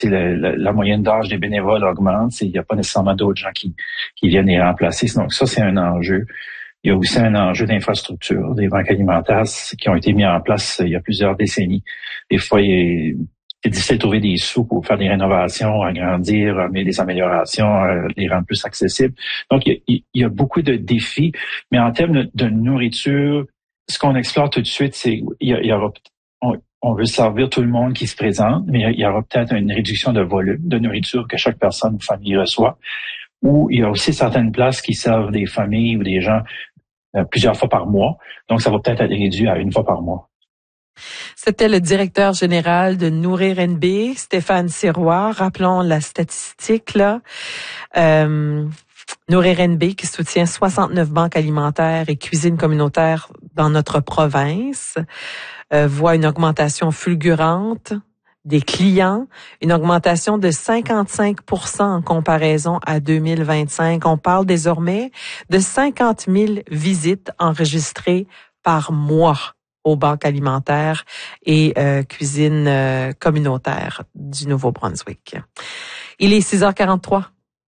la moyenne d'âge des bénévoles augmente, il n'y a pas nécessairement d'autres gens qui viennent les remplacer. Donc ça, c'est un enjeu. Il y a aussi un enjeu d'infrastructure, des banques alimentaires qui ont été mis en place il y a plusieurs décennies. Des fois, c'est difficile de trouver des sous pour faire des rénovations, agrandir, mais des améliorations, les rendre plus accessibles. Donc, il y a beaucoup de défis, mais en termes de nourriture, ce qu'on explore tout de suite, c'est on veut servir tout le monde qui se présente, mais il y aura peut-être une réduction de volume de nourriture que chaque personne ou famille reçoit. Ou il y a aussi certaines places qui servent des familles ou des gens plusieurs fois par mois. Donc, ça va peut-être être réduit à une fois par mois. C'était le directeur général de Nourrir NB, Stéphane Sirois. Rappelons la statistique, là. Nourrir NB qui soutient 69 banques alimentaires et cuisines communautaires dans notre province, voit une augmentation fulgurante des clients, une augmentation de 55% en comparaison à 2025. On parle désormais de 50 000 visites enregistrées par mois aux banques alimentaires et cuisines communautaires du Nouveau-Brunswick. Il est 6h43.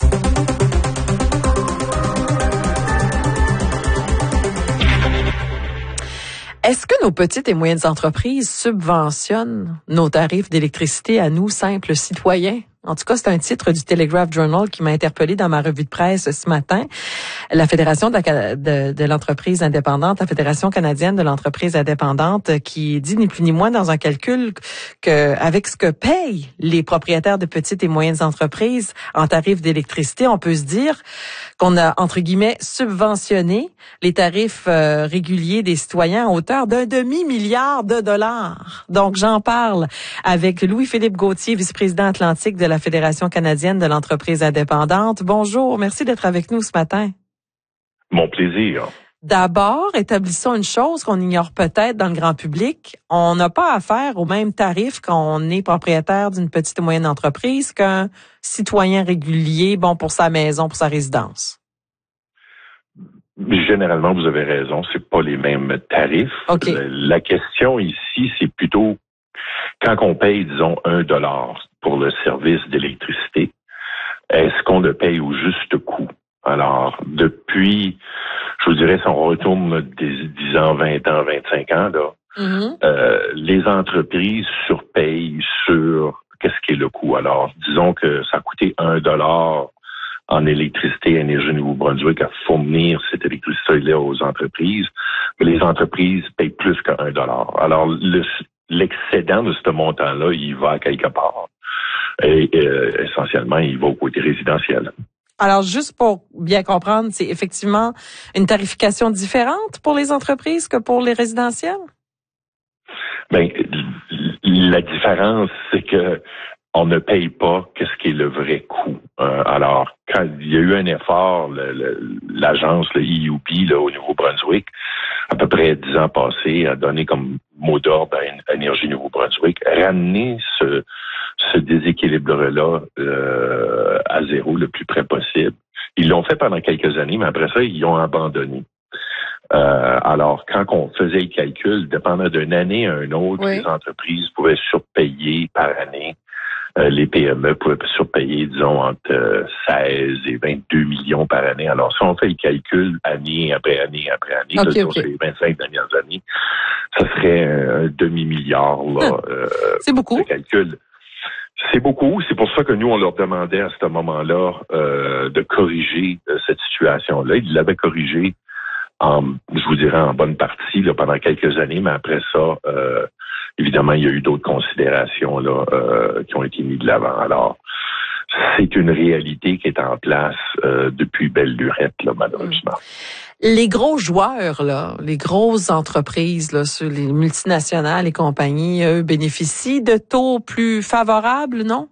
Est-ce que nos petites et moyennes entreprises subventionnent nos tarifs d'électricité à nous, simples citoyens? En tout cas, c'est un titre du Telegraph Journal qui m'a interpellé dans ma revue de presse ce matin. La Fédération de l'entreprise indépendante, la Fédération canadienne de l'entreprise indépendante, qui dit ni plus ni moins dans un calcul que avec ce que payent les propriétaires de petites et moyennes entreprises en tarifs d'électricité, on peut se dire qu'on a, entre guillemets, subventionné les tarifs réguliers des citoyens à hauteur d'1 demi-milliard de dollars. Donc, j'en parle avec Louis-Philippe Gauthier, vice-président atlantique de la Fédération canadienne de l'entreprise indépendante. Bonjour, merci d'être avec nous ce matin. Mon plaisir. D'abord, établissons une chose qu'on ignore peut-être dans le grand public. On n'a pas affaire au même tarif quand on est propriétaire d'une petite et moyenne entreprise qu'un citoyen régulier, bon, pour sa maison, pour sa résidence. Généralement, vous avez raison, c'est pas les mêmes tarifs. Okay. La question ici, c'est plutôt quand on paye, disons, $1 pour le service d'électricité, est-ce qu'on le paye au juste coût? Alors, depuis, je vous dirais, si on retourne 10 ans, 20 ans, 25 ans, là, les entreprises surpayent sur qu'est-ce qui est le coût. Alors, disons que ça a coûté $1 en électricité Énergie Nouveau-Brunswick à fournir cette électricité-là aux entreprises, mais les entreprises payent plus que $1. Alors, l'excédent de ce montant-là, il va à quelque part. Et essentiellement, il va au côté résidentiel. Alors, juste pour bien comprendre, c'est effectivement une tarification différente pour les entreprises que pour les résidentiels? Bien, la différence, c'est que on ne paye pas qu'est-ce qui est le vrai coût. Alors, quand il y a eu un effort, l'agence, le EUP, là, au Nouveau-Brunswick, à peu près 10 ans passés, a donné comme mot d'ordre à Énergie Nouveau-Brunswick, ramener ce déséquilibre-là à zéro le plus près possible. Ils l'ont fait pendant quelques années, mais après ça, ils ont abandonné. Alors, quand on faisait le calcul, dépendant d'une année à une autre, les entreprises pouvaient surpayer par année. Les PME pouvaient surpayer, disons, entre 16 et 22 millions par année. Alors, si on fait le calcul année après année après année, sur les 25 dernières années, ça serait un demi-milliard, là. C'est beaucoup. De calcul. C'est beaucoup. C'est pour ça que nous, on leur demandait à ce moment-là de corriger cette situation-là. Ils l'avaient corrigé, je vous dirais, en bonne partie là, pendant quelques années, mais après ça, évidemment, il y a eu d'autres considérations là qui ont été mises de l'avant. Alors, c'est une réalité qui est en place depuis belle lurette, là, malheureusement. Les gros joueurs, là, les grosses entreprises, là, sur les multinationales et compagnies, eux, bénéficient de taux plus favorables, non?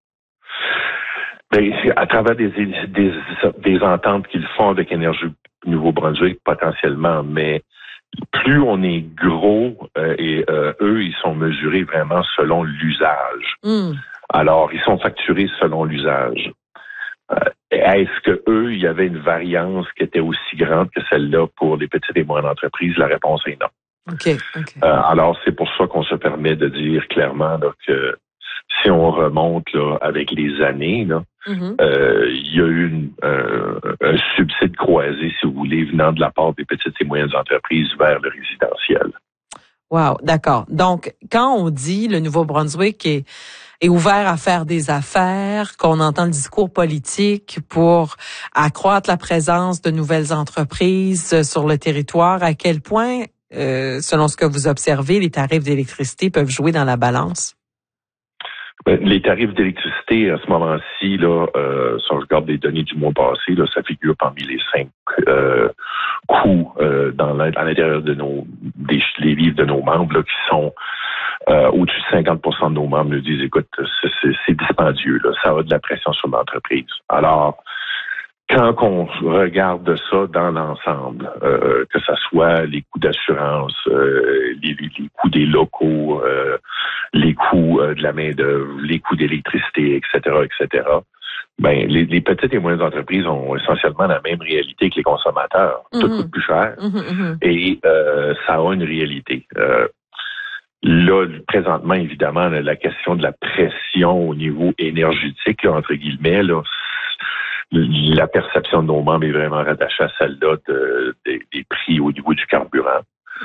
Bien, à travers des ententes qu'ils font avec Énergie Nouveau-Brunswick, potentiellement, mais plus on est gros et eux, ils sont mesurés vraiment selon l'usage. Alors, ils sont facturés selon l'usage. Est-ce que eux, il y avait une variance qui était aussi grande que celle-là pour les petites et moyennes entreprises? La réponse est non. Okay. Alors, c'est pour ça qu'on se permet de dire clairement là, que si on remonte là, avec les années, là, il y a eu un subside croisé, si vous voulez, venant de la part des petites et moyennes entreprises vers le résidentiel. Wow, d'accord. Donc, quand on dit le Nouveau-Brunswick est ouvert à faire des affaires, qu'on entend le discours politique pour accroître la présence de nouvelles entreprises sur le territoire, à quel point, selon ce que vous observez, les tarifs d'électricité peuvent jouer dans la balance? Les tarifs d'électricité, à ce moment-ci, là, si on regarde les données du mois passé, là, ça figure parmi les 5 coûts à l'intérieur de les livres de nos membres là, qui sont au-dessus de 50% de nos membres nous disent, écoute, c'est dispendieux, là, ça a de la pression sur l'entreprise. Alors, quand on regarde ça dans l'ensemble, que ce soit les coûts d'assurance, les coûts des locaux, les coûts de la main-d'œuvre, les coûts d'électricité, etc., ben les petites et moyennes entreprises ont essentiellement la même réalité que les consommateurs. Tout coûte plus cher et ça a une réalité. Là, présentement, évidemment, la question de la pression au niveau énergétique, là, entre guillemets, là, la perception de nos membres est vraiment rattachée à celle-là des prix au niveau du carburant.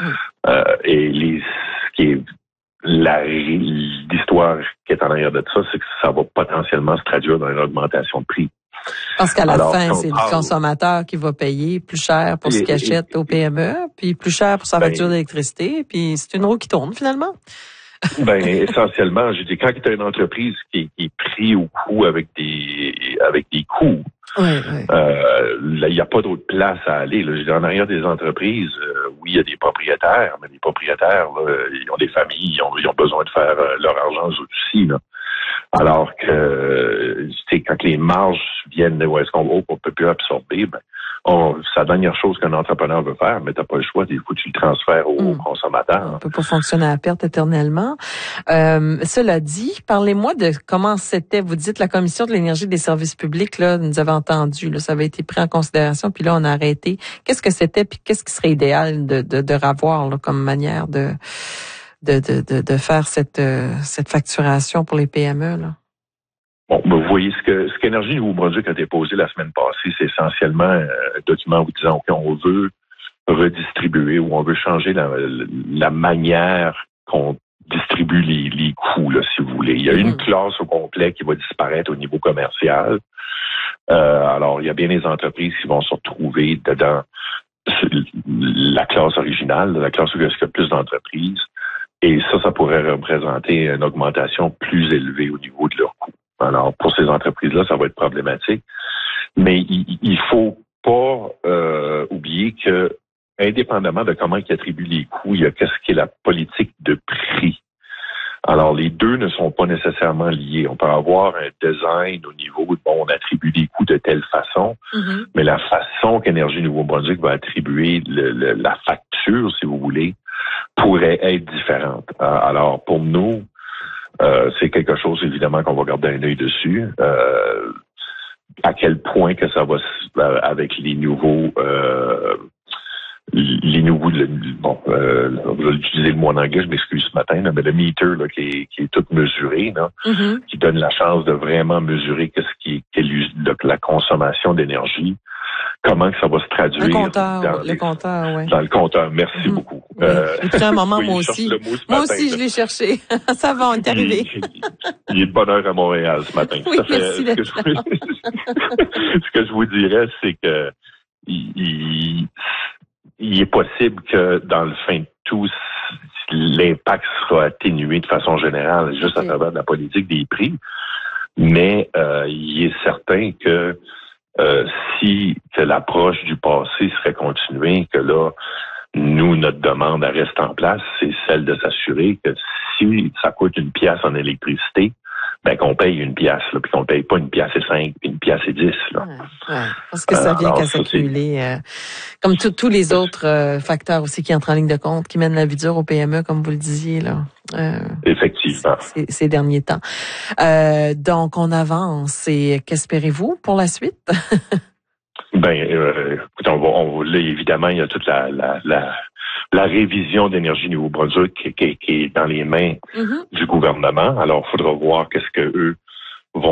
Et ce qui est l'histoire qui est en arrière de ça, c'est que ça va potentiellement se traduire dans une augmentation de prix. Parce qu'à la fin, c'est le consommateur qui va payer plus cher pour ce qu'il achète au PME, puis plus cher pour sa facture d'électricité, puis c'est une roue qui tourne finalement. Essentiellement, je dis quand tu as une entreprise qui est prise au coup avec des coûts, là, il n'y a pas d'autre place à aller. Là. Je dis, en arrière des entreprises, oui, il y a des propriétaires, mais les propriétaires, là, ils ont des familles, ils ont besoin de faire leur argent aussi. Là. Alors que quand les marges viennent de où est-ce qu'on peut plus absorber, c'est la dernière chose qu'un entrepreneur veut faire, mais t'as pas le choix, du coup tu le transfères au consommateur. On peut pas fonctionner à perte éternellement. Cela dit, parlez-moi de comment c'était. Vous dites la Commission de l'énergie et des services publics, là, nous avez entendu, là, ça avait été pris en considération, puis là on a arrêté. Qu'est-ce que c'était, puis qu'est-ce qui serait idéal de revoir là, comme manière de faire cette facturation pour les PME, là? Bon, vous voyez, ce qu'Énergie Nouveau-Brunswick a déposé la semaine passée, c'est essentiellement un document vous disant qu'on veut redistribuer ou on veut changer la manière qu'on distribue les coûts, là, si vous voulez. Il y a une classe au complet qui va disparaître au niveau commercial. Alors, il y a bien des entreprises qui vont se retrouver dedans la classe originale, la classe où il y a plus d'entreprises. Et ça pourrait représenter une augmentation plus élevée au niveau de leurs coûts. Alors, pour ces entreprises-là, ça va être problématique. Mais il faut pas oublier que, indépendamment de comment ils attribuent les coûts, il y a qu'est-ce qui est la politique de prix. Alors, les deux ne sont pas nécessairement liés. On peut avoir un design au niveau de, on attribue les coûts de telle façon, mais la façon qu'Énergie Nouveau-Brunswick va attribuer la facture, si vous voulez, pourrait être différente. Alors, pour nous, c'est quelque chose, évidemment, qu'on va garder un œil dessus. À quel point que ça va, avec les nouveaux, on va utiliser le mot en anglais, je m'excuse ce matin, là, mais le meter là, qui est tout mesuré, là, qui donne la chance de vraiment mesurer la consommation d'énergie. Comment que ça va se traduire le compteur, oui. Dans le compteur. Merci beaucoup. Oui. J'ai pris un moment, moi aussi. Moi aussi, je l'ai cherché. Ça va, on est arrivé. Il est de bonne heure à Montréal ce matin. Oui, merci d'être là. Ce que je vous dirais, c'est que il est possible que dans le fin de tout, l'impact sera atténué de façon générale, juste à travers de la politique des prix. Mais il est certain que si que l'approche du passé serait continuée, que là, nous, notre demande reste en place, c'est celle de s'assurer que si ça coûte 1 pièce en électricité, ben qu'on paye 1 pièce, là, puis qu'on paye pas 1 pièce et 5, puis 1 pièce et 10. Là. Ouais, parce que ça vient qu'à s'accumuler, comme tous les autres facteurs aussi qui entrent en ligne de compte, qui mènent la vie dure au PME, comme vous le disiez là. Effectivement. Ces derniers temps. Donc, on avance. Et qu'espérez-vous pour la suite? Écoutez, là, évidemment, il y a toute la révision d'Énergie Nouveau-Brunswick qui est dans les mains du gouvernement. Alors, il faudra voir qu'est-ce que eux